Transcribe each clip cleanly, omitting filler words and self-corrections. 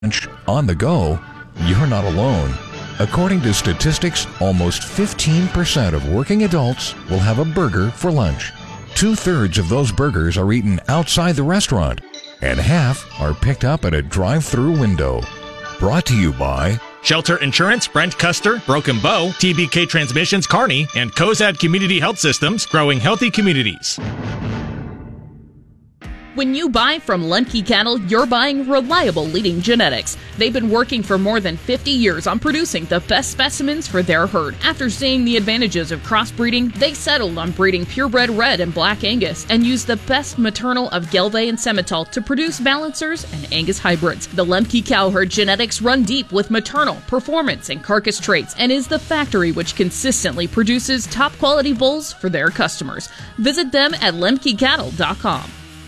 on the go, you're not alone. According to statistics, almost 15% of working adults will have a burger for lunch. 2/3 of those burgers are eaten outside the restaurant, and half are picked up at a drive-through window. Brought to you by Shelter Insurance, Brent Custer, Broken Bow, TBK Transmissions, Kearney, and Cozad Community Health Systems, growing healthy communities. When you buy from Lemke Cattle, you're buying reliable leading genetics. They've been working for more than 50 years on producing the best specimens for their herd. After seeing the advantages of crossbreeding, they settled on breeding purebred red and black Angus and used the best maternal of Gelbvieh and Simmental to produce balancers and Angus hybrids. The Lemke cow herd genetics run deep with maternal, performance, and carcass traits and is the factory which consistently produces top quality bulls for their customers. Visit them at lemkecattle.com.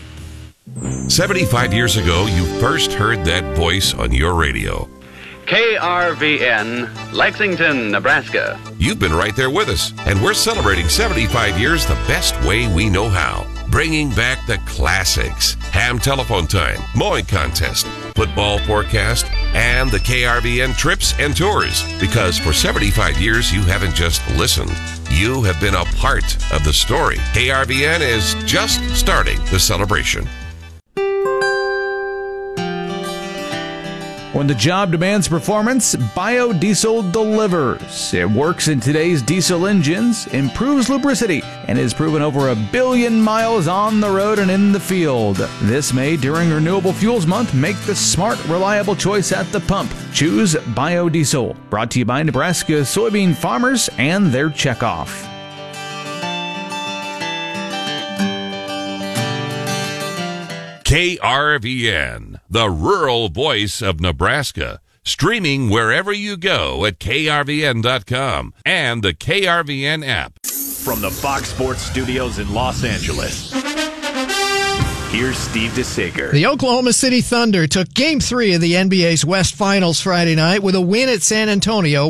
75 years ago, you first heard that voice on your radio. KRVN, Lexington, Nebraska. You've been right there with us, and we're celebrating 75 years the best way we know how. Bringing back the classics, ham telephone time, mowing contest, football forecast, and the KRVN trips and tours. Because for 75 years, you haven't just listened. You have been a part of the story. KRVN is just starting the celebration. When the job demands performance, biodiesel delivers. It works in today's diesel engines, improves lubricity, and is proven over 1 billion miles on the road and in the field. This May, during Renewable Fuels Month, make the smart, reliable choice at the pump. Choose biodiesel. Brought to you by Nebraska soybean farmers and their checkoff. KRVN, the rural voice of Nebraska. Streaming wherever you go at krvn.com and the KRVN app. From the Fox Sports Studios in Los Angeles, here's Steve DeSager. The Oklahoma City Thunder took Game 3 of the NBA's West Finals Friday night with a win at San Antonio,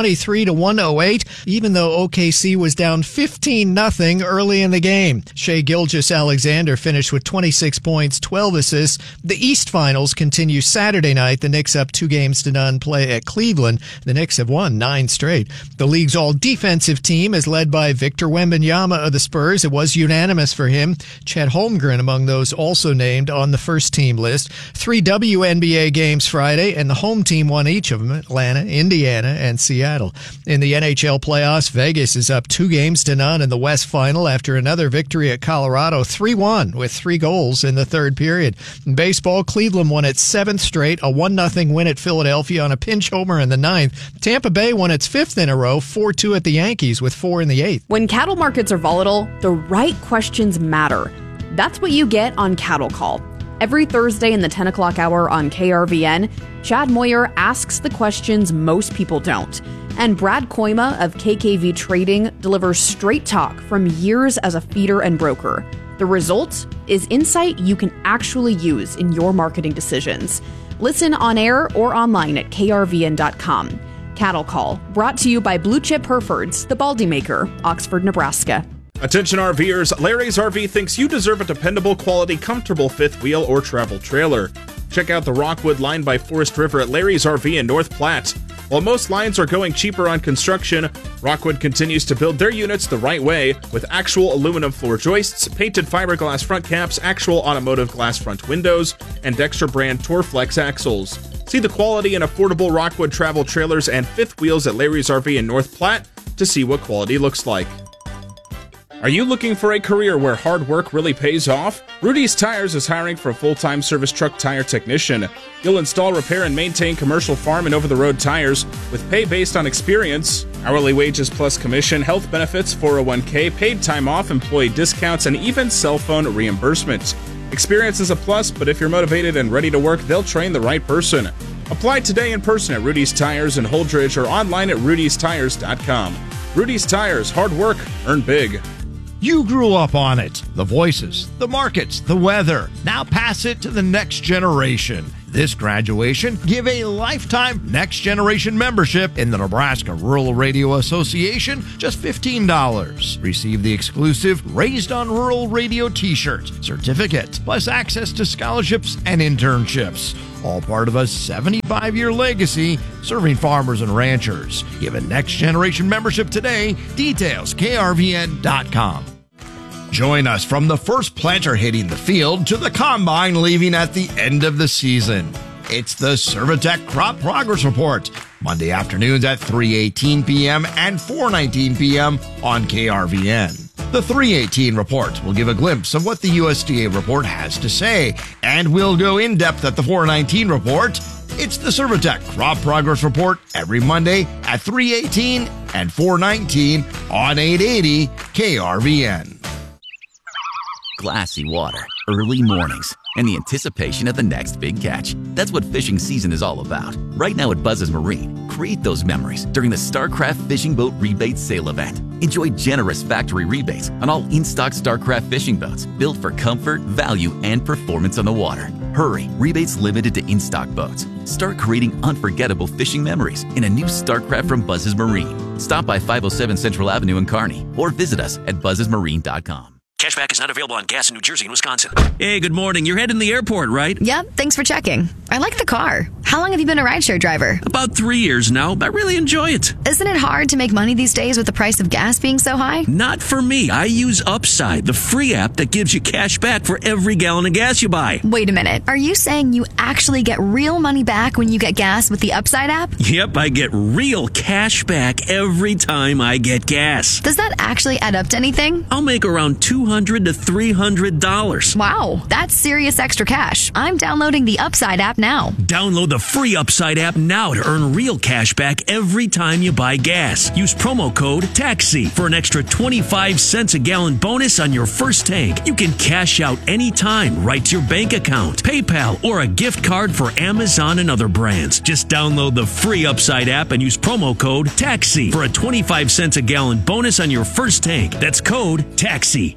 123-108, even though OKC was down 15-0 early in the game. Shai Gilgeous-Alexander finished with 26 points, 12 assists. The East Finals continue Saturday night. The Knicks up 2-0 play at Cleveland. The Knicks have won 9 straight. The league's all-defensive team is led by Victor Wembanyama of the Spurs. It was unanimous for him. Chet Holmgren among those also named on the first team list. 3 WNBA games Friday, and the home team won each of them, Atlanta, Indiana, and Seattle. In the NHL playoffs, Vegas is up 2-0 in the West Final after another victory at Colorado, 3-1 with 3 goals in the third period. In baseball, Cleveland won its 7th straight, a 1-0 win at Philadelphia on a pinch homer in the 9th. Tampa Bay won its 5th in a row, 4-2 at the Yankees with 4 in the 8th. When cattle markets are volatile, the right questions matter. That's what you get on Cattle Call. Every Thursday in the 10 o'clock hour on KRVN, Chad Moyer asks the questions most people don't. And Brad Koima of KKV Trading delivers straight talk from years as a feeder and broker. The result is insight you can actually use in your marketing decisions. Listen on air or online at krvn.com. Cattle Call, brought to you by Blue Chip Herefords, the Baldy Maker, Oxford, Nebraska. Attention RVers, Larry's RV thinks you deserve a dependable, quality, comfortable fifth wheel or travel trailer. Check out the Rockwood line by Forest River at Larry's RV in North Platte. While most lines are going cheaper on construction, Rockwood continues to build their units the right way with actual aluminum floor joists, painted fiberglass front caps, actual automotive glass front windows, and Dexter brand Torflex axles. See the quality and affordable Rockwood travel trailers and fifth wheels at Larry's RV in North Platte to see what quality looks like. Are you looking for a career where hard work really pays off? Rudy's Tires is hiring for a full-time service truck tire technician. You'll install, repair, and maintain commercial farm and over-the-road tires with pay based on experience, hourly wages plus commission, health benefits, 401k, paid time off, employee discounts, and even cell phone reimbursements. Experience is a plus, but if you're motivated and ready to work, they'll train the right person. Apply today in person at Rudy's Tires in Holdridge or online at rudystires.com. Rudy's Tires, hard work, earn big. You grew up on it. The voices, the markets, the weather. Now pass it to the next generation. this graduation, give a lifetime Next Generation membership in the Nebraska Rural Radio Association, just $15. Receive the exclusive Raised on Rural Radio t-shirt, certificate, plus access to scholarships and internships. All part of a 75-year legacy serving farmers and ranchers. Give a Next Generation membership today. Details, krvn.com. Join us from the first planter hitting the field to the combine leaving at the end of the season. It's the Servitech Crop Progress Report, Monday afternoons at 3:18 p.m. and 4:19 p.m. on KRVN. The 3:18 report will give a glimpse of what the USDA report has to say, and we'll go in depth at the 4:19 report. It's the Servitech Crop Progress Report every Monday at 3:18 and 4:19 on 880 KRVN. Glassy water, early mornings, and the anticipation of the next big catch. That's what fishing season is all about. Right now at Buzz's Marine, create those memories during the StarCraft Fishing Boat Rebate Sale event. Enjoy generous factory rebates on all in-stock StarCraft fishing boats built for comfort, value, and performance on the water. Hurry, rebates limited to in-stock boats. Start creating unforgettable fishing memories in a new StarCraft from Buzz's Marine. Stop by 507 Central Avenue in Kearney or visit us at buzzesmarine.com. Cashback is not available on gas in New Jersey and Wisconsin. Hey, good morning. You're heading to the airport, right? Yep, thanks for checking. I like the car. How long have you been a rideshare driver? About 3 years now. I really enjoy it. Isn't it hard to make money these days with the price of gas being so high? Not for me. I use Upside, the free app that gives you cash back for every gallon of gas you buy. Wait a minute. Are you saying you actually get real money back when you get gas with the Upside app? Yep, I get real cash back every time I get gas. Does that actually add up to anything? I'll make around $200 to $300. Wow, that's serious extra cash. I'm downloading the Upside app now. Download the free Upside app now to earn real cash back every time you buy gas. Use promo code TAXI for an extra 25 cents a gallon bonus on your first tank. You can cash out anytime right to your bank account, PayPal, or a gift card for Amazon and other brands. Just download the free Upside app and use promo code TAXI for a 25 cents a gallon bonus on your first tank. That's code TAXI.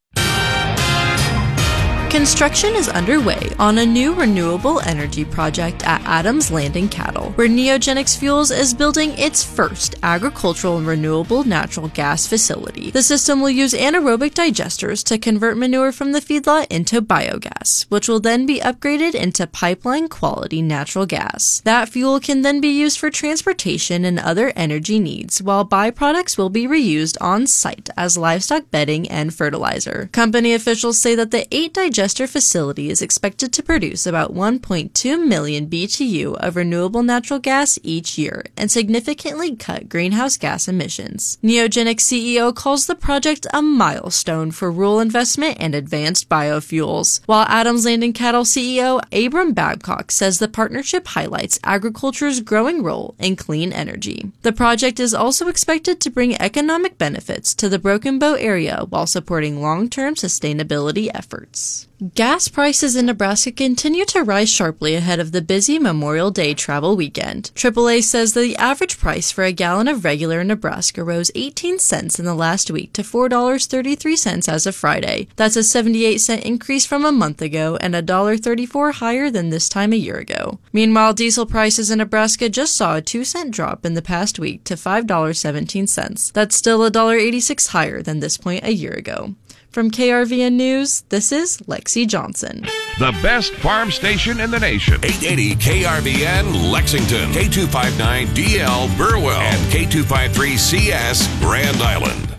Construction is underway on a new renewable energy project at Adams Landing Cattle, where Neogenyx Fuels is building its first agricultural and renewable natural gas facility. The system will use anaerobic digesters to convert manure from the feedlot into biogas, which will then be upgraded into pipeline-quality natural gas. That fuel can then be used for transportation and other energy needs, while byproducts will be reused on-site as livestock bedding and fertilizer. Company officials say that the 8 digester facility is expected to produce about 1.2 million BTU of renewable natural gas each year and significantly cut greenhouse gas emissions. Neogenyx CEO calls the project a milestone for rural investment and advanced biofuels, while Adams Landing Cattle CEO Abram Babcock says the partnership highlights agriculture's growing role in clean energy. The project is also expected to bring economic benefits to the Broken Bow area while supporting long-term sustainability efforts. Gas prices in Nebraska continue to rise sharply ahead of the busy Memorial Day travel weekend. AAA says the average price for a gallon of regular in Nebraska rose 18 cents in the last week to $4.33 as of Friday. That's a 78-cent increase from a month ago and $1.34 higher than this time a year ago. Meanwhile, diesel prices in Nebraska just saw a 2-cent drop in the past week to $5.17. That's still $1.86 higher than this point a year ago. From KRVN News, this is Lexi Johnson. The best farm station in the nation. 880 KRVN Lexington, K259DL Burwell, and K253CS Grand Island.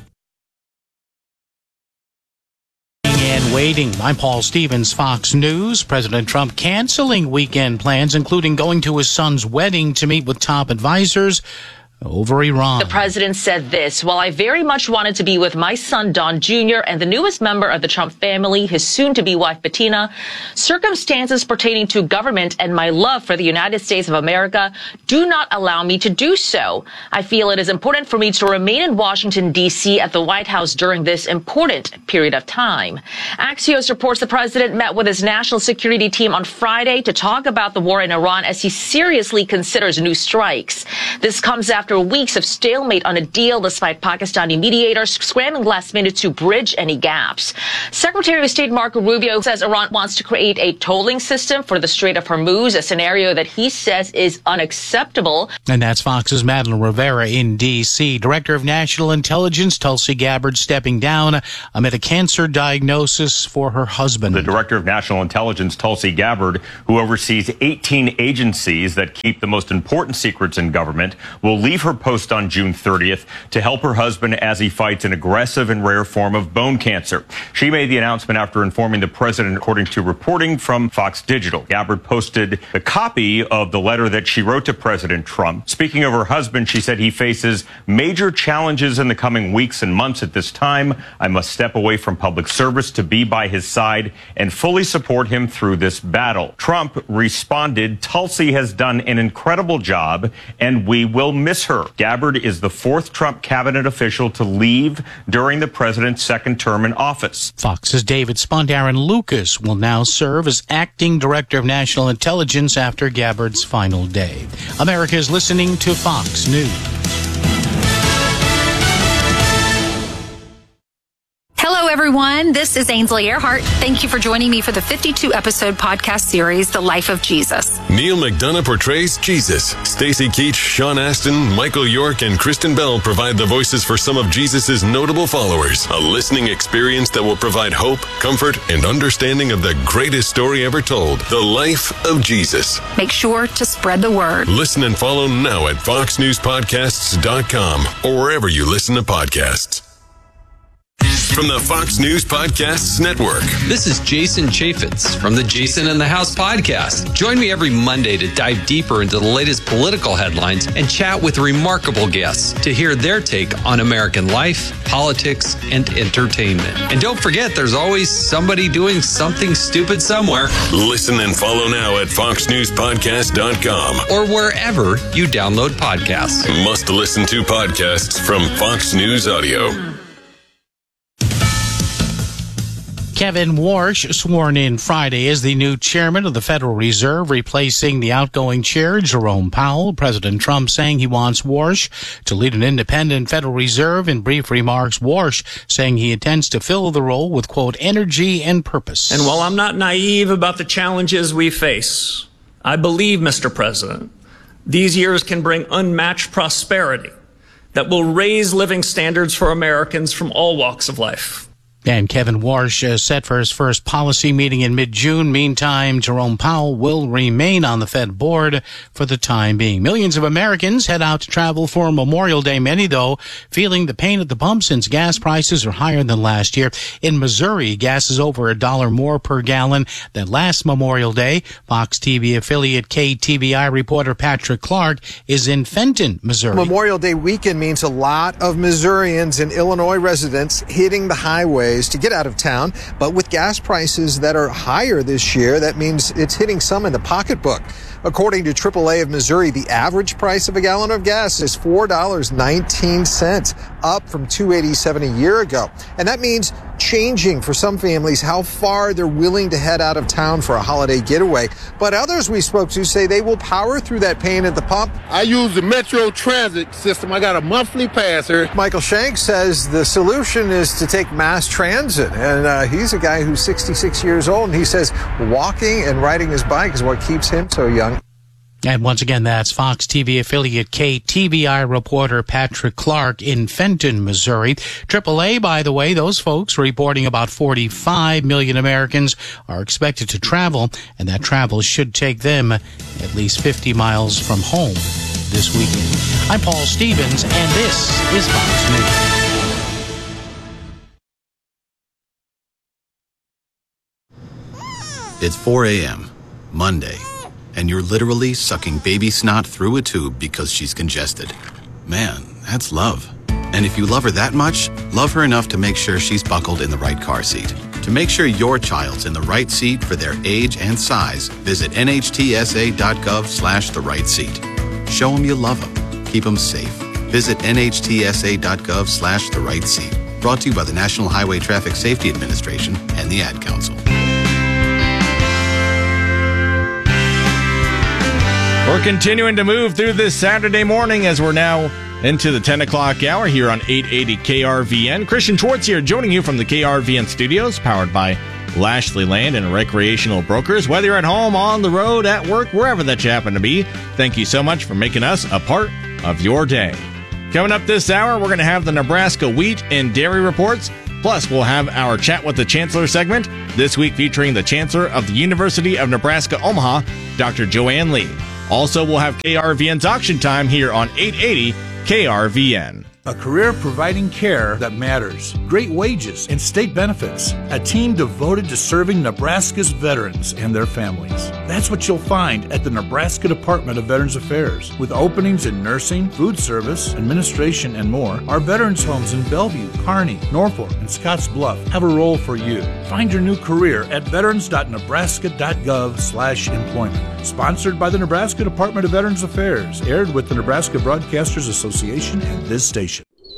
And waiting. I'm Paul Stevens, Fox News. President Trump canceling weekend plans, including going to his son's wedding to meet with top advisors over Iran. The president said this: while I very much wanted to be with my son Don Jr. and the newest member of the Trump family, his soon-to-be wife Bettina, circumstances pertaining to government and my love for the United States of America do not allow me to do so. I feel it is important for me to remain in Washington, D.C. at the White House during this important period of time. Axios reports the president met with his national security team on Friday to talk about the war in Iran as he seriously considers new strikes. This comes after after weeks of stalemate on a deal despite Pakistani mediators scrambling last minute to bridge any gaps. Secretary of State Marco Rubio says Iran wants to create a tolling system for the Strait of Hormuz, a scenario that he says is unacceptable. And that's Fox's Madeline Rivera in D.C. Director of National Intelligence Tulsi Gabbard stepping down amid a cancer diagnosis for her husband. The Director of National Intelligence, Tulsi Gabbard, who oversees 18 agencies that keep the most important secrets in government, will leave her post on June 30th to help her husband as he fights an aggressive and rare form of bone cancer. She made the announcement after informing the president, according to reporting from Fox Digital. Gabbard posted a copy of the letter that she wrote to President Trump. Speaking of her husband, she said he faces major challenges in the coming weeks and months. At this time, I must step away from public service to be by his side and fully support him through this battle. Trump responded, Tulsi has done an incredible job and we will miss her. Gabbard is the fourth Trump cabinet official to leave during the president's second term in office. Fox's David Spunt. Aaron Lucas will now serve as acting director of national intelligence after Gabbard's final day. America is listening to Fox News. Hello, everyone. This is Ainsley Earhart. Thank you for joining me for the 52-episode podcast series, The Life of Jesus. Neil McDonough portrays Jesus. Stacy Keach, Sean Astin, Michael York, and Kristen Bell provide the voices for some of Jesus' notable followers. A listening experience that will provide hope, comfort, and understanding of the greatest story ever told, The Life of Jesus. Make sure to spread the word. Listen and follow now at foxnewspodcasts.com or wherever you listen to podcasts. From the Fox News Podcasts Network. This is Jason Chaffetz from the Jason in the House podcast. Join me every Monday to dive deeper into the latest political headlines and chat with remarkable guests to hear their take on American life, politics, and entertainment. And don't forget, there's always somebody doing something stupid somewhere. Listen and follow now at foxnewspodcast.com or wherever you download podcasts. Must listen to podcasts from Fox News Audio. Kevin Warsh sworn in Friday as the new chairman of the Federal Reserve, replacing the outgoing chair, Jerome Powell. President Trump saying he wants Warsh to lead an independent Federal Reserve. In brief remarks, Warsh saying he intends to fill the role with, quote, energy and purpose. And while I'm not naive about the challenges we face, I believe, Mr. President, these years can bring unmatched prosperity that will raise living standards for Americans from all walks of life. And Kevin Warsh is set for his first policy meeting in mid-June. Meantime, Jerome Powell will remain on the Fed board for the time being. Millions of Americans head out to travel for Memorial Day. Many, though, feeling the pain at the pump since gas prices are higher than last year. In Missouri, gas is over $1 more per gallon than last Memorial Day. Fox TV affiliate KTVI reporter Patrick Clark is in Fenton, Missouri. Memorial Day weekend means a lot of Missourians and Illinois residents hitting the highway to get out of town, but with gas prices that are higher this year, that means it's hitting some in the pocketbook. According to AAA of Missouri, the average price of a gallon of gas is $4.19, up from $2.87 a year ago. And that means changing for some families how far they're willing to head out of town for a holiday getaway. But others we spoke to say they will power through that pain at the pump. I use the Metro Transit system. I got a monthly pass here. Michael Shank says the solution is to take mass transit. And he's a guy who's 66 years old, and he says walking and riding his bike is what keeps him so young. And once again, that's Fox TV affiliate KTVI reporter Patrick Clark in Fenton, Missouri. AAA, by the way, those folks reporting about 45 million Americans are expected to travel, and that travel should take them at least 50 miles from home this weekend. I'm Paul Stevens, and this is Fox News. It's 4 a.m., Monday, and you're literally sucking baby snot through a tube because she's congested. Man, that's love. And if you love her that much, love her enough to make sure she's buckled in the right car seat. To make sure your child's in the right seat for their age and size, visit nhtsa.gov/the right seat. Show them you love them. Keep them safe. Visit nhtsa.gov/the right seat. Brought to you by the National Highway Traffic Safety Administration and the Ad Council. We're continuing to move through this Saturday morning as we're now into the 10 o'clock hour here on 880 KRVN. Christian Schwartz here, joining you from the KRVN studios, powered by Lashley Land and Recreational Brokers. Whether you're at home, on the road, at work, wherever that you happen to be, thank you so much for making us a part of your day. Coming up this hour, we're going to have the Nebraska wheat and dairy reports. Plus, we'll have our Chat with the Chancellor segment, this week featuring the Chancellor of the University of Nebraska, Omaha, Dr. Joanne Lee. Also, we'll have KRVN's Auction Time here on 880 KRVN. A career providing care that matters, great wages and state benefits, a team devoted to serving Nebraska's veterans and their families. That's what you'll find at the Nebraska Department of Veterans Affairs. With openings in nursing, food service, administration, and more, our veterans homes in Bellevue, Kearney, Norfolk, and Scotts Bluff have a role for you. Find your new career at veterans.nebraska.gov/employment. Sponsored by the Nebraska Department of Veterans Affairs, aired with the Nebraska Broadcasters Association and this station.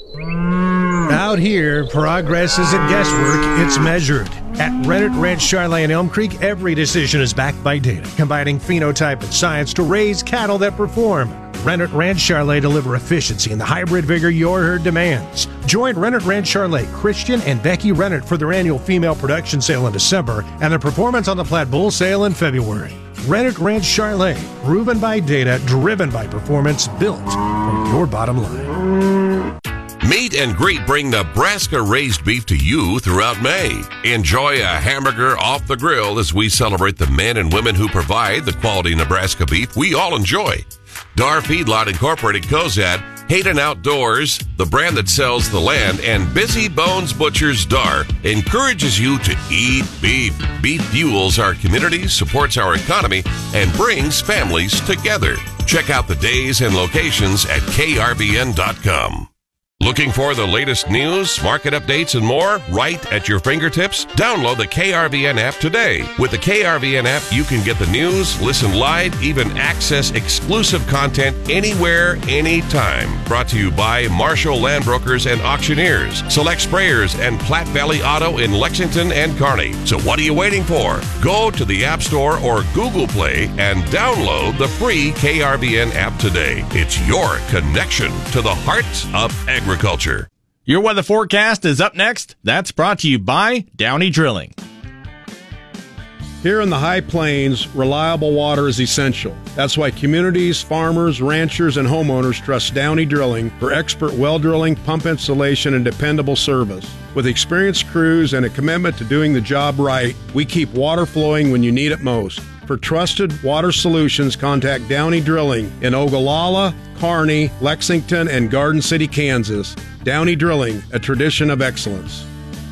Out here, progress isn't guesswork, it's measured. At Rennet Ranch Charlotte in Elm Creek, every decision is backed by data, combining phenotype and science to raise cattle that perform. Rennet Ranch Charlotte deliver efficiency and the hybrid vigor your herd demands. Join Rennet Ranch Charlotte, Christian and Becky Rennet for their annual female production sale in December and the Performance on the Platte Bull sale in February. Rennet Ranch Charlotte, proven by data, driven by performance, built for your bottom line. Meet and Greet bring Nebraska raised beef to you throughout May. Enjoy a hamburger off the grill as we celebrate the men and women who provide the quality Nebraska beef we all enjoy. Dar Feedlot Incorporated Cozad, Hayden Outdoors, the brand that sells the land, and Busy Bones Butchers Dar encourages you to eat beef. Beef fuels our communities, supports our economy, and brings families together. Check out the days and locations at krvn.com. Looking for the latest news, market updates, and more right at your fingertips? Download the KRVN app today. With the KRVN app, you can get the news, listen live, even access exclusive content anywhere, anytime. Brought to you by Marshall Land Brokers and Auctioneers, Select Sprayers, and Platte Valley Auto in Lexington and Kearney. So what are you waiting for? Go to the App Store or Google Play and download the free KRVN app today. It's your connection to the heart of agriculture. Your weather forecast is up next. That's brought to you by Downey Drilling. Here in the High Plains, reliable water is essential. That's why communities, farmers, ranchers, and homeowners trust Downey Drilling for expert well drilling, pump installation, and dependable service. With experienced crews and a commitment to doing the job right, we keep water flowing when you need it most. For trusted water solutions, contact Downey Drilling in Ogallala, Kearney, Lexington, and Garden City, Kansas. Downey Drilling, a tradition of excellence.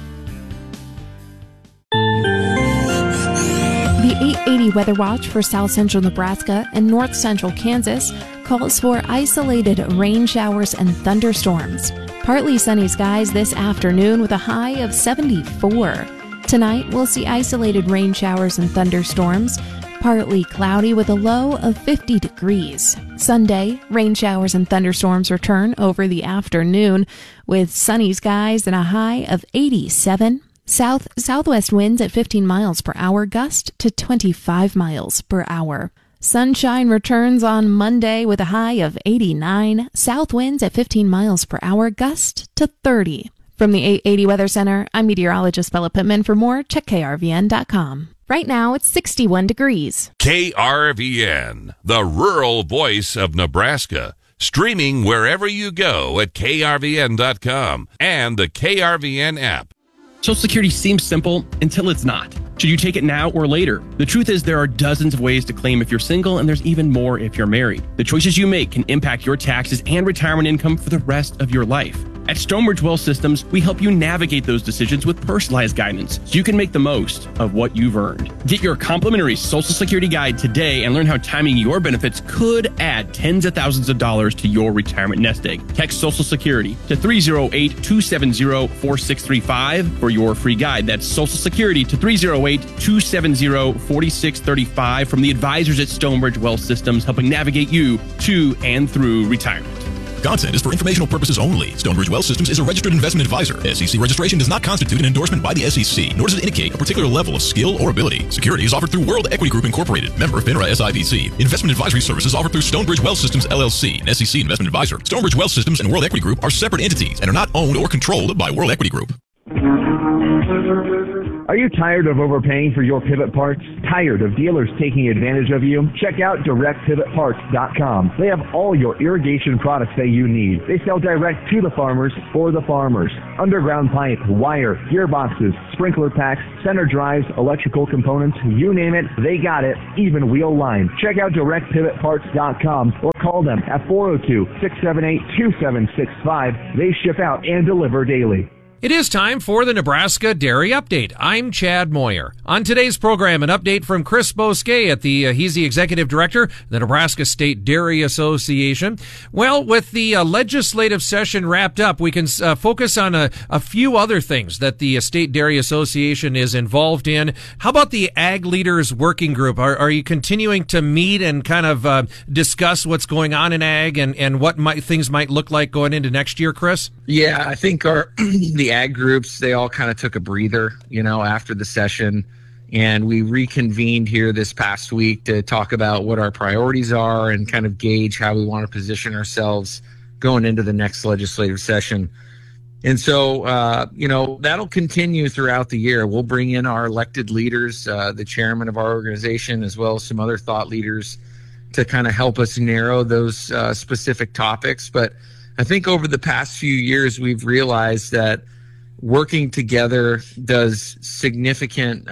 The 880 Weather Watch for South Central Nebraska and North Central Kansas calls for isolated rain showers and thunderstorms. Partly sunny skies this afternoon with a high of 74. Tonight, we'll see isolated rain showers and thunderstorms. Partly cloudy with a low of 50 degrees. Sunday, rain showers and thunderstorms return over the afternoon with sunny skies and a high of 87. Southwest winds at 15 miles per hour, gust to 25 miles per hour. Sunshine returns on Monday with a high of 89. South winds at 15 miles per hour, gust to 30. From the 880 Weather Center, I'm meteorologist Bella Pittman. For more, check krvn.com. Right now, it's 61 degrees. KRVN, the rural voice of Nebraska. Streaming wherever you go at krvn.com and the KRVN app. Social Security seems simple until it's not. Should you take it now or later? The truth is there are dozens of ways to claim if you're single, and there's even more if you're married. The choices you make can impact your taxes and retirement income for the rest of your life. At Stonebridge Wealth Systems, we help you navigate those decisions with personalized guidance so you can make the most of what you've earned. Get your complimentary Social Security guide today and learn how timing your benefits could add tens of thousands of dollars to your retirement nest egg. Text Social Security to 308-270-4635 for your free guide. That's Social Security to 308-270-4635 from the advisors at Stonebridge Wealth Systems, helping navigate you to and through retirement. Content is for informational purposes only. Stonebridge Wealth Systems is a registered investment advisor. SEC registration does not constitute an endorsement by the SEC, nor does it indicate a particular level of skill or ability. Securities offered through World Equity Group Incorporated, member of FINRA SIPC. Investment advisory services offered through Stonebridge Wealth Systems LLC, an SEC investment advisor. Stonebridge Wealth Systems and World Equity Group are separate entities and are not owned or controlled by World Equity Group. Are you tired of overpaying for your pivot parts? Tired of dealers taking advantage of you? Check out DirectPivotParts.com. They have all your irrigation products that you need. They sell direct to the farmers for the farmers. Underground pipe, wire, gearboxes, sprinkler packs, center drives, electrical components, you name it, they got it, even wheel line. Check out DirectPivotParts.com or call them at 402-678-2765. They ship out and deliver daily. It is time for the Nebraska Dairy Update. I'm Chad Moyer. On today's program, an update from Chris Bosquet he's the executive director of the Nebraska State Dairy Association. Well, with the legislative session wrapped up, we can focus on a few other things that the State Dairy Association is involved in. How about the Ag Leaders Working Group? Are you continuing to meet and kind of discuss what's going on in ag and what things might look like going into next year, Chris? Yeah, I think the ag groups, they all kind of took a breather, after the session, and we reconvened here this past week to talk about what our priorities are and kind of gauge how we want to position ourselves going into the next legislative session. And so, that'll continue throughout the year. We'll bring in our elected leaders, the chairman of our organization, as well as some other thought leaders to kind of help us narrow those specific topics. But I think over the past few years, we've realized that working together does significant,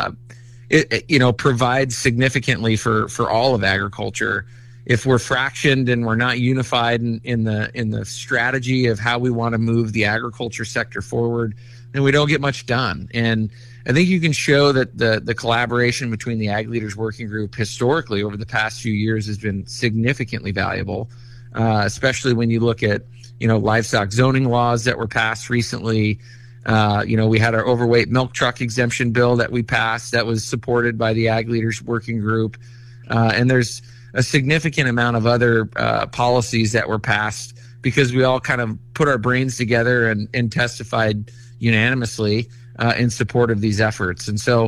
provides significantly for all of agriculture. If we're fractioned and we're not unified in the strategy of how we want to move the agriculture sector forward, then we don't get much done. And I think you can show that the collaboration between the Ag Leaders Working Group historically over the past few years has been significantly valuable. Especially when you look at, livestock zoning laws that were passed recently. We had our overweight milk truck exemption bill that we passed that was supported by the Ag Leaders Working Group. And there's a significant amount of other policies that were passed because we all kind of put our brains together and testified unanimously in support of these efforts. And so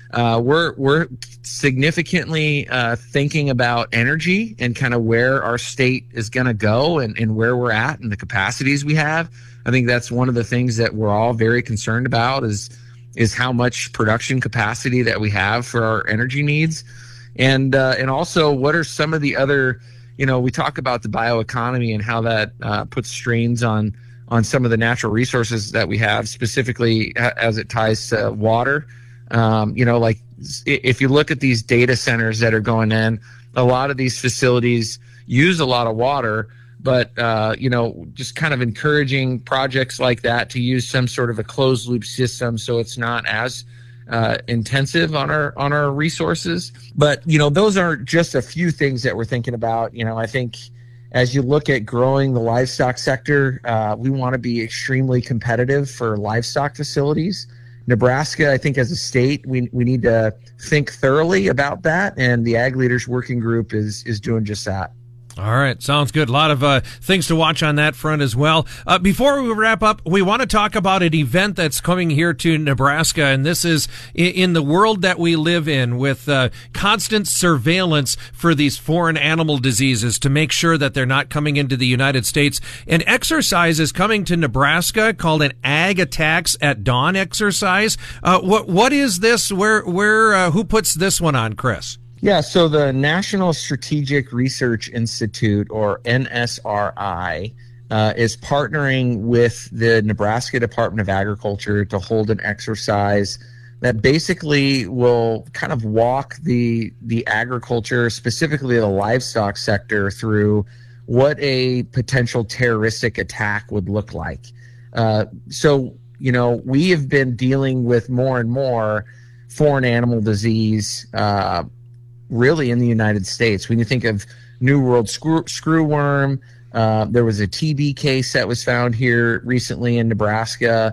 we're significantly thinking about energy and kind of where our state is going to go and where we're at and the capacities we have. I think that's one of the things that we're all very concerned about is how much production capacity that we have for our energy needs. And also what are some of the other, we talk about the bioeconomy and how that puts strains on some of the natural resources that we have, specifically as it ties to water. Like if you look at these data centers that are going in, a lot of these facilities use a lot of water, but, just kind of encouraging projects like that to use some sort of a closed loop system so it's not as intensive on our resources. But, those are just a few things that we're thinking about. I think as you look at growing the livestock sector, we want to be extremely competitive for livestock facilities. Nebraska, I think as a state, we need to think thoroughly about that, and the Ag Leaders Working Group is doing just that. All right. Sounds good. A lot of things to watch on that front as well. Before we wrap up, we want to talk about an event that's coming here to Nebraska, and this is in the world that we live in with constant surveillance for these foreign animal diseases to make sure that they're not coming into the United States. An exercise is coming to Nebraska called an Ag Attacks at Dawn exercise. What is this? Who puts this one on, Chris? Yeah, so the National Strategic Research Institute, or NSRI, is partnering with the Nebraska Department of Agriculture to hold an exercise that basically will kind of walk the agriculture, specifically the livestock sector, through what a potential terroristic attack would look like. So, we have been dealing with more and more foreign animal disease really in the United States. When you think of New World screwworm, there was a TB case that was found here recently in Nebraska.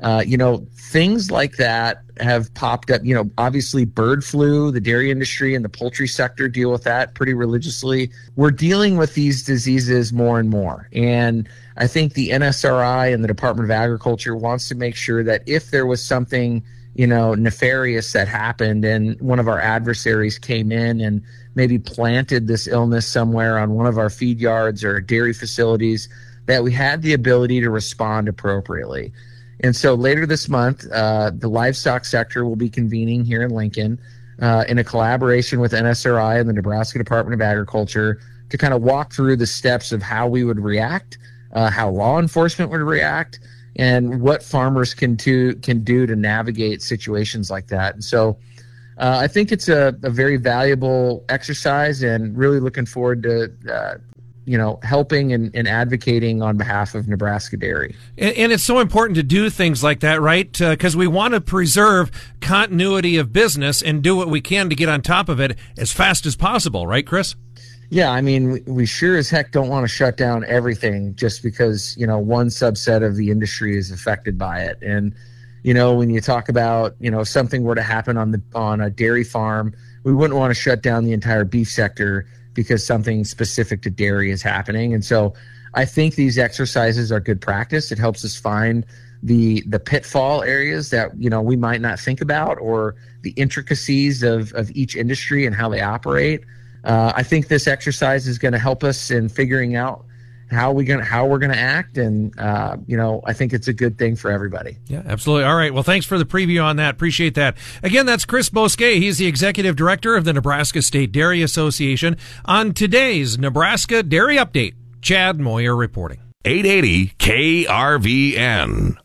Things like that have popped up. Obviously bird flu, the dairy industry and the poultry sector deal with that pretty religiously. We're dealing with these diseases more and more. And I think the NSRI and the Department of Agriculture wants to make sure that if there was something, nefarious that happened and one of our adversaries came in and maybe planted this illness somewhere on one of our feed yards or dairy facilities, that we had the ability to respond appropriately. And so later this month, the livestock sector will be convening here in Lincoln in a collaboration with NSRI and the Nebraska Department of Agriculture to kind of walk through the steps of how we would react, how law enforcement would react, and what farmers can do to navigate situations like that. And so I think it's a very valuable exercise, and really looking forward to helping and advocating on behalf of Nebraska dairy. And it's so important to do things like that, right? Because we want to preserve continuity of business and do what we can to get on top of it as fast as possible, right, Chris? Yeah, I mean, we sure as heck don't want to shut down everything just because, one subset of the industry is affected by it. And, when you talk about, if something were to happen on a dairy farm, we wouldn't want to shut down the entire beef sector because something specific to dairy is happening. And so I think these exercises are good practice. It helps us find the pitfall areas that, we might not think about, or the intricacies of each industry and how they operate. I think this exercise is going to help us in figuring out how we're going to act. And, I think it's a good thing for everybody. Yeah, absolutely. All right. Well, thanks for the preview on that. Appreciate that. Again, that's Chris Bosquet. He's the executive director of the Nebraska State Dairy Association. On today's Nebraska Dairy Update, Chad Moyer reporting. 880 KRVN.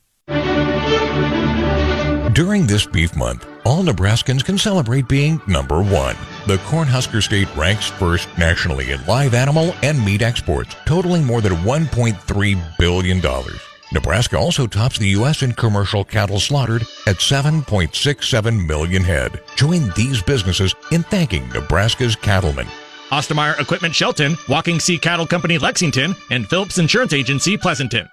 During this beef month, all Nebraskans can celebrate being number one. The Cornhusker State ranks first nationally in live animal and meat exports, totaling more than $1.3 billion. Nebraska also tops the U.S. in commercial cattle slaughtered at 7.67 million head. Join these businesses in thanking Nebraska's cattlemen. Ostermeyer Equipment Shelton, Walking Sea Cattle Company Lexington, and Phillips Insurance Agency Pleasanton.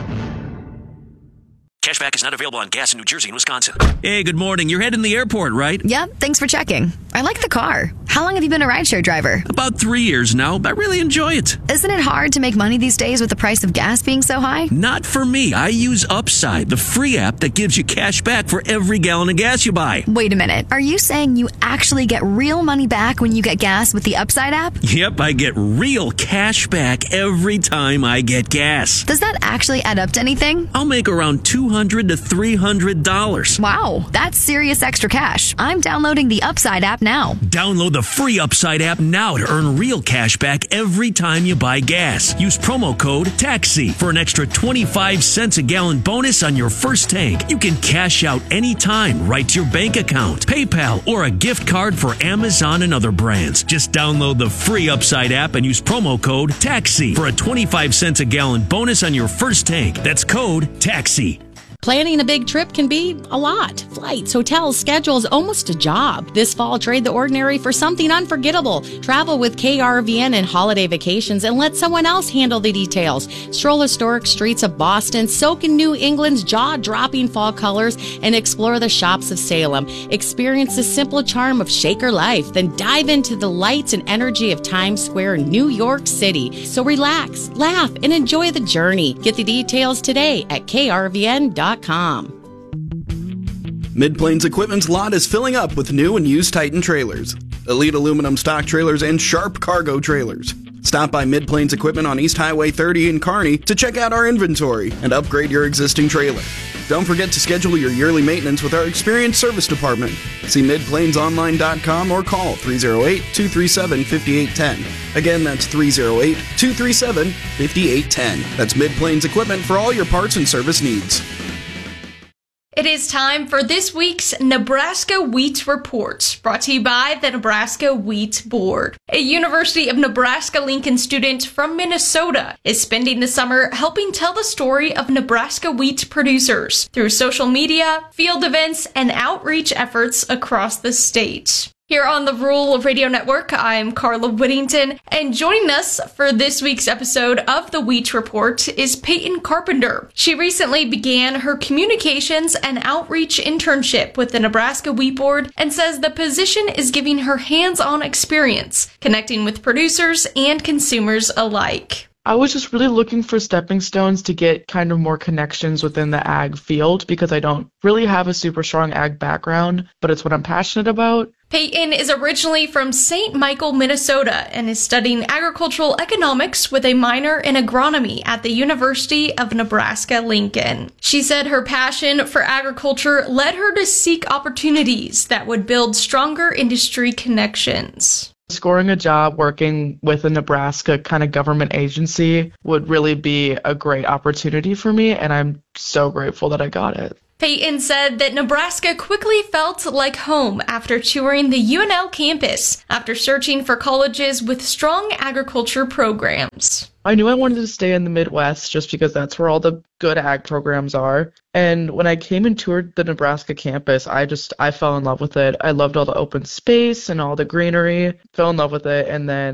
Cashback is not available on gas in New Jersey and Wisconsin. Hey, good morning. You're heading to the airport, right? Yep, thanks for checking. I like the car. How long have you been a rideshare driver? About 3 years now. I really enjoy it. Isn't it hard to make money these days with the price of gas being so high? Not for me. I use Upside, the free app that gives you cash back for every gallon of gas you buy. Wait a minute. Are you saying you actually get real money back when you get gas with the Upside app? Yep, I get real cash back every time I get gas. Does that actually add up to anything? I'll make around $200 to $300. Wow, that's serious extra cash. I'm downloading the Upside app now. Download the free Upside app now to earn real cash back every time you buy gas. Use promo code TAXI for an extra 25 cents a gallon bonus on your first tank. You can cash out anytime right to your bank account, PayPal, or a gift card for Amazon and other brands. Just download the free Upside app and use promo code TAXI for a 25 cents a gallon bonus on your first tank. That's code TAXI. Planning a big trip can be a lot. Flights, hotels, schedules, almost a job. This fall, trade the ordinary for something unforgettable. Travel with KRVN and holiday vacations and let someone else handle the details. Stroll historic streets of Boston, soak in New England's jaw-dropping fall colors, and explore the shops of Salem. Experience the simple charm of Shaker life, then dive into the lights and energy of Times Square, New York City. So relax, laugh, and enjoy the journey. Get the details today at krvn.com. Mid-Plains Equipment's lot is filling up with new and used Titan trailers, Elite aluminum stock trailers, and Sharp cargo trailers. Stop by Mid-Plains Equipment on East Highway 30 in Kearney to check out our inventory and upgrade your existing trailer. Don't forget to schedule your yearly maintenance with our experienced service department. See midplainsonline.com or call 308-237-5810. Again, that's 308-237-5810. That's Mid-Plains Equipment for all your parts and service needs. It is time for this week's Nebraska Wheat Report, brought to you by the Nebraska Wheat Board. A University of Nebraska-Lincoln student from Minnesota is spending the summer helping tell the story of Nebraska wheat producers through social media, field events, and outreach efforts across the state. Here on the Rural Radio Network, I'm Carla Whittington, and joining us for this week's episode of the Wheat Report is Peyton Carpenter. She recently began her communications and outreach internship with the Nebraska Wheat Board and says the position is giving her hands-on experience, connecting with producers and consumers alike. I was just really looking for stepping stones to get kind of more connections within the ag field because I don't really have a super strong ag background, but it's what I'm passionate about. Peyton is originally from St. Michael, Minnesota, and is studying agricultural economics with a minor in agronomy at the University of Nebraska-Lincoln. She said her passion for agriculture led her to seek opportunities that would build stronger industry connections. Scoring a job working with a Nebraska kind of government agency would really be a great opportunity for me, and I'm so grateful that I got it. Peyton said that Nebraska quickly felt like home after touring the UNL campus, after searching for colleges with strong agriculture programs. I knew I wanted to stay in the Midwest just because that's where all the good ag programs are. And when I came and toured the Nebraska campus, I fell in love with it. I loved all the open space and all the greenery, fell in love with it, and then,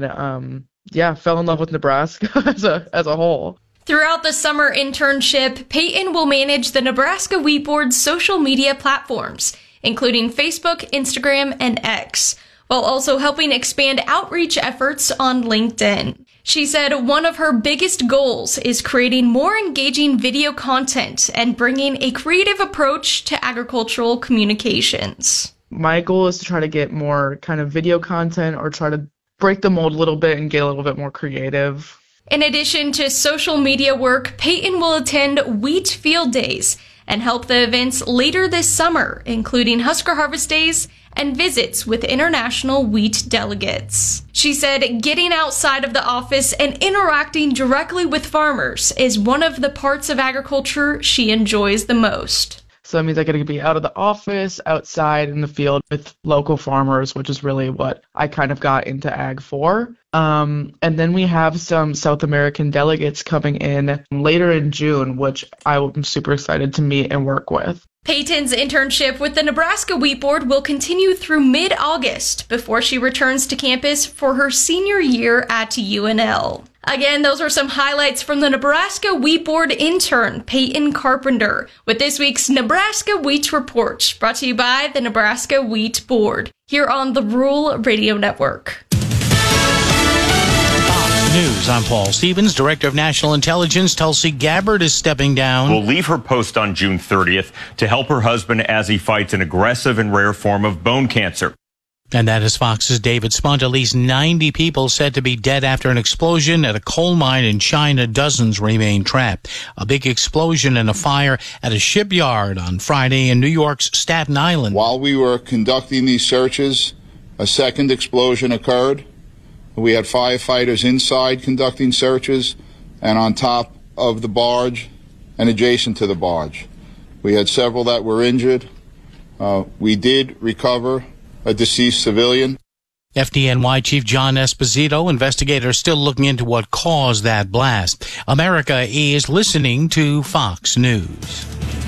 fell in love with Nebraska as a whole. Throughout the summer internship, Peyton will manage the Nebraska Wheat Board's social media platforms, including Facebook, Instagram, and X, while also helping expand outreach efforts on LinkedIn. She said one of her biggest goals is creating more engaging video content and bringing a creative approach to agricultural communications. My goal is to try to get more kind of video content or try to break the mold a little bit and get a little bit more creative. In addition to social media work, Peyton will attend Wheat Field Days and help the events later this summer, including Husker Harvest Days and visits with international wheat delegates. She said getting outside of the office and interacting directly with farmers is one of the parts of agriculture she enjoys the most. So that means I get to be out of the office, outside in the field with local farmers, which is really what I kind of got into ag for. And then we have some South American delegates coming in later in June, which I'm super excited to meet and work with. Peyton's internship with the Nebraska Wheat Board will continue through mid-August before she returns to campus for her senior year at UNL. Again, those are some highlights from the Nebraska Wheat Board intern, Peyton Carpenter, with this week's Nebraska Wheat Report, brought to you by the Nebraska Wheat Board, here on the Rural Radio Network. News. I'm Paul Stevens. Director of National Intelligence Tulsi Gabbard is stepping down. Will leave her post on June 30th to help her husband as he fights an aggressive and rare form of bone cancer. And that is Fox's David Spunt. At least 90 people said to be dead after an explosion at a coal mine in China. Dozens remain trapped. A big explosion and a fire at a shipyard on Friday in New York's Staten Island. While we were conducting these searches, a second explosion occurred. We had firefighters inside conducting searches and on top of the barge and adjacent to the barge. We had several that were injured. We did recover a deceased civilian. FDNY Chief John Esposito, investigators still looking into what caused that blast. America is listening to Fox News.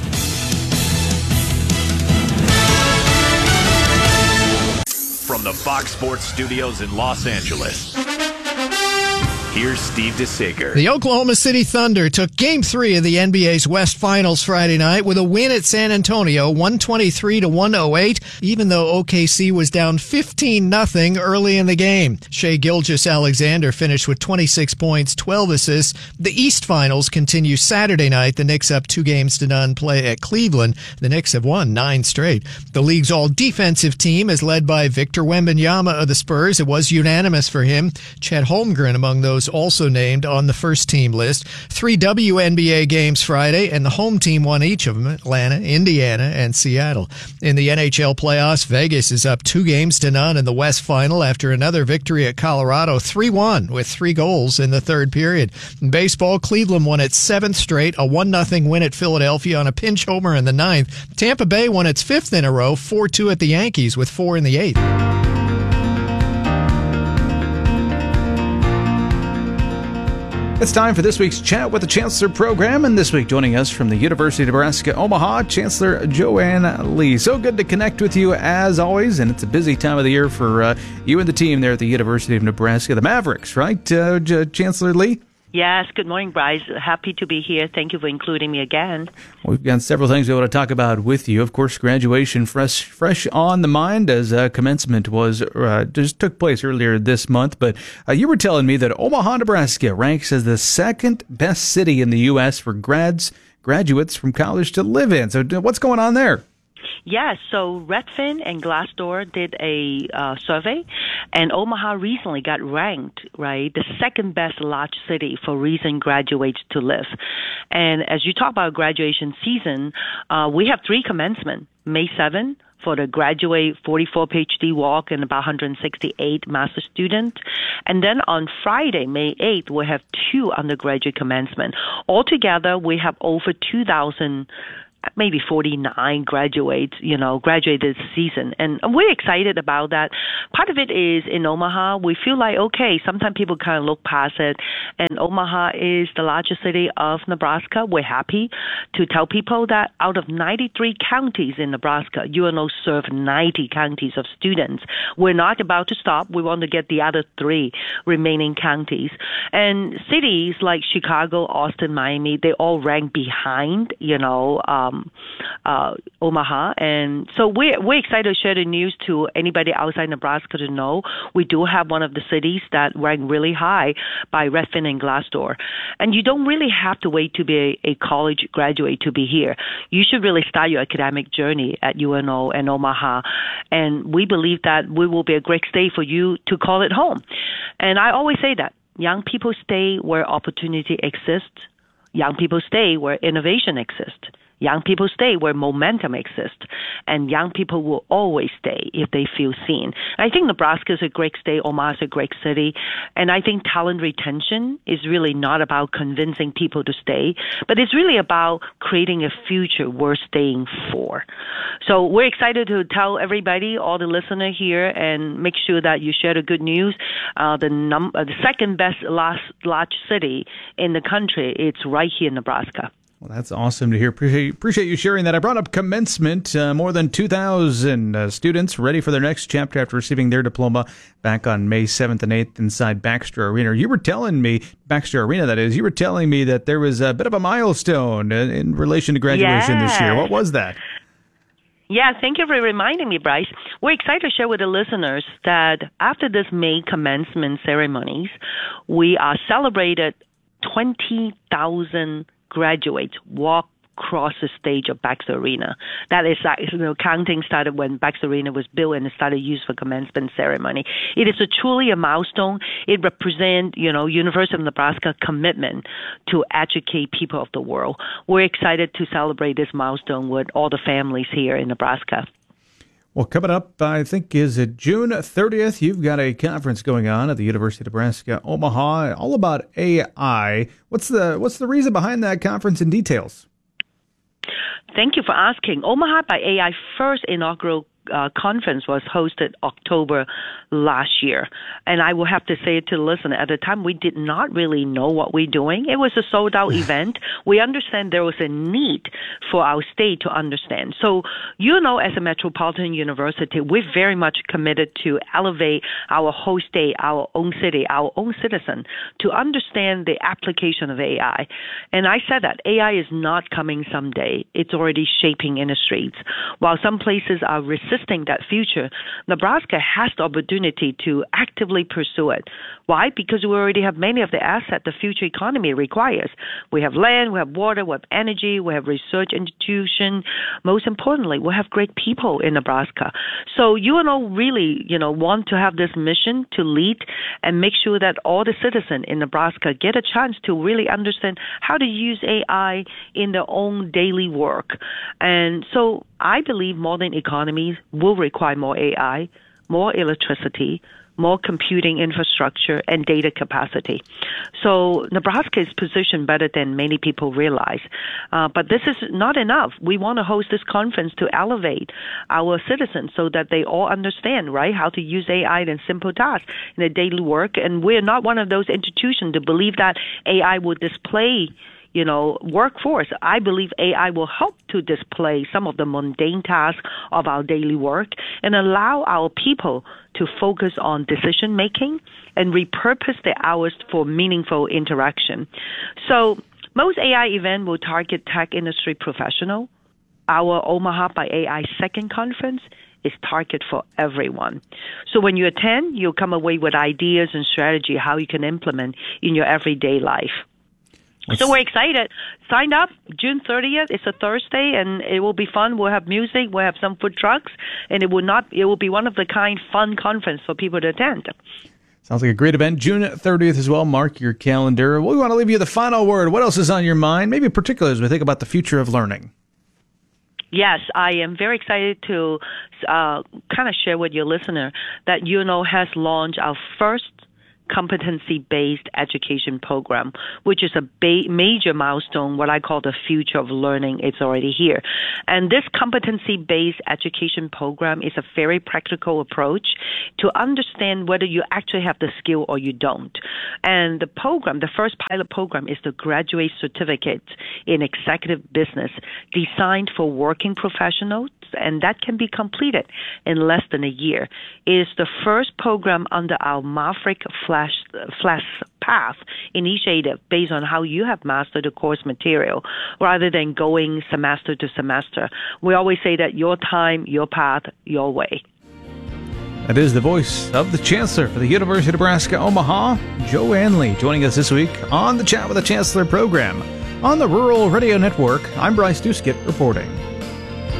From the Fox Sports Studios in Los Angeles, here's Steve DeSager. The Oklahoma City Thunder took Game 3 of the NBA's West Finals Friday night with a win at San Antonio, 123-108, even though OKC was down 15-0 early in the game. Shai Gilgeous-Alexander finished with 26 points, 12 assists. The East Finals continue Saturday night. The Knicks up 2-0 play at Cleveland. The Knicks have won 9 straight. The league's all-defensive team is led by Victor Wembanyama of the Spurs. It was unanimous for him. Chet Holmgren among those also named on the first team list. 3 WNBA games Friday, and the home team won each of them, Atlanta, Indiana, and Seattle. In the NHL playoffs, Vegas is up 2-0 in the West Final after another victory at Colorado, 3-1 with 3 goals in the third period. In baseball, Cleveland won its 7th straight, a 1-0 win at Philadelphia on a pinch homer in the 9th. Tampa Bay won its 5th in a row, 4-2 at the Yankees with 4 in the 8th. It's time for this week's Chat with the Chancellor program, and this week joining us from the University of Nebraska, Omaha, Chancellor Joanne Lee. So good to connect with you as always, and it's a busy time of the year for you and the team there at the University of Nebraska, the Mavericks, right, Chancellor Lee? Yes, good morning, Bryce. Happy to be here. Thank you for including me again. We've got several things we want to talk about with you. Of course, graduation fresh on the mind as commencement was just took place earlier this month. But you were telling me that Omaha, Nebraska ranks as the second best city in the U.S. for graduates from college to live in. So what's going on there? Yes, so Redfin and Glassdoor did a survey, and Omaha recently got ranked, right, the second best large city for recent graduates to live. And as you talk about graduation season, we have 3 commencements. May 7 for the graduate 44 PhD walk and about 168 master students. And then on Friday, May 8th, we have 2 undergraduate commencement. Altogether, we have over 2,000 maybe 49 graduates, graduate this season. And we're excited about that. Part of it is in Omaha, we feel like, okay, sometimes people kind of look past it. And Omaha is the largest city of Nebraska. We're happy to tell people that out of 93 counties in Nebraska, UNO serves 90 counties of students. We're not about to stop. We want to get the other 3 remaining counties. And cities like Chicago, Austin, Miami, they all rank behind, Omaha. And so we're excited to share the news to anybody outside Nebraska to know we do have one of the cities that rank really high by Redfin and Glassdoor. And you don't really have to wait to be a college graduate to be here. You should really start your academic journey at UNO and Omaha. And we believe that we will be a great state for you to call it home. And I always say that young people stay where opportunity exists. Young people stay where innovation exists. Young people stay where momentum exists, and young people will always stay if they feel seen. I think Nebraska is a great state, Omaha is a great city, and I think talent retention is really not about convincing people to stay, but it's really about creating a future worth staying for. So we're excited to tell everybody, all the listeners here, and make sure that you share the good news. The second best large city in the country, it's right here in Nebraska. Well, that's awesome to hear. Appreciate you sharing that. I brought up commencement. More than 2,000 students ready for their next chapter after receiving their diploma back on May 7th and 8th inside Baxter Arena. You were telling me, Baxter Arena that is, you were telling me that there was a bit of a milestone in relation to graduation this year. What was that? Yeah, thank you for reminding me, Bryce. We're excited to share with the listeners that after this May commencement ceremonies, we celebrated 20,000 graduates walk across the stage of Baxter Arena. That is, counting started when Baxter Arena was built and started used for commencement ceremony. It is truly a milestone. It represents, University of Nebraska commitment to educate people of the world. We're excited to celebrate this milestone with all the families here in Nebraska. Well, coming up, I think, is it June 30th? You've got a conference going on at the University of Nebraska, Omaha, all about AI. What's the reason behind that conference and details? Thank you for asking. Omaha by AI first inaugural conference was hosted October last year. And I will have to say it to the listener, at the time we did not really know what we're doing. It was a sold-out event. We understand there was a need for our state to understand. So, as a metropolitan university, we're very much committed to elevate our whole state, our own city, our own citizen to understand the application of AI. And I said that AI is not coming someday. It's already shaping industries. While some places are resisting that future, Nebraska has the opportunity to actively pursue it. Why? Because we already have many of the assets the future economy requires. We have land, we have water, we have energy, we have research institutions. Most importantly, we have great people in Nebraska. So UNO really, want to have this mission to lead and make sure that all the citizens in Nebraska get a chance to really understand how to use AI in their own daily work. And so I believe modern economies will require more AI, more electricity, more computing infrastructure, and data capacity. So Nebraska is positioned better than many people realize. But this is not enough. We want to host this conference to elevate our citizens so that they all understand, right, how to use AI in simple tasks in their daily work. And we're not one of those institutions to believe that AI will display workforce. I believe AI will help to display some of the mundane tasks of our daily work and allow our people to focus on decision making and repurpose their hours for meaningful interaction. So most AI events will target tech industry professionals. Our Omaha by AI second conference is targeted for everyone. So when you attend, you'll come away with ideas and strategy how you can implement in your everyday life. So we're excited. Sign up June 30th. It's a Thursday, and it will be fun. We'll have music. We'll have some food trucks, and it will be one of the kind fun conference for people to attend. Sounds like a great event. June 30th as well. Mark your calendar. We want to leave you the final word. What else is on your mind? Maybe particularly as we think about the future of learning. Yes, I am very excited to kind of share with your listener that UNO has launched our first competency-based education program, which is a major milestone, what I call the future of learning. It's already here. And this competency-based education program is a very practical approach to understand whether you actually have the skill or you don't. And the program, the first pilot program, is the Graduate Certificate in Executive Business, designed for working professionals, and that can be completed in less than a year. It is the first program under our Maverick Flash Path initiative based on how you have mastered the course material rather than going semester to semester. We always say that your time, your path, your way. That is the voice of the Chancellor for the University of Nebraska, Omaha, Joanne Lee, joining us this week on the Chat with the Chancellor program. On the Rural Radio Network, I'm Bryce Duskett reporting.